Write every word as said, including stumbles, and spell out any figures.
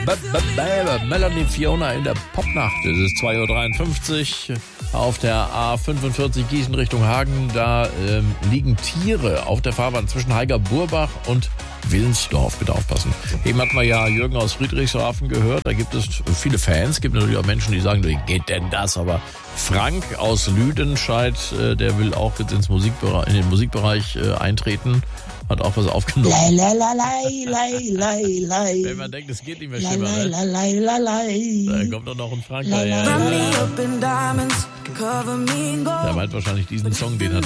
Melanie Fiona in der Popnacht. Es ist zwei Uhr dreiundfünfzig auf der A fünfundvierzig Gießen Richtung Hagen. Da ähm, liegen Tiere auf der Fahrbahn zwischen Heiger-Burbach und Willensdorf. Bitte aufpassen. Eben hatten wir ja Jürgen aus Friedrichshafen gehört. Da gibt es viele Fans. Es gibt natürlich auch Menschen, die sagen, wie geht denn das? Aber Frank aus Lüdenscheid, äh, der will auch jetzt ins Musikbereich, in den Musikbereich äh, eintreten. Hat auch was aufgenommen. Lei, lei, lei, lei, lei, lei. Wenn man denkt, es geht nicht mehr Lei, schlimmer, lei, ne? lei, lei, lei, lei. Da kommt doch noch ein Frank Lei, lei, daher. lei. Der meint wahrscheinlich diesen Song, den hat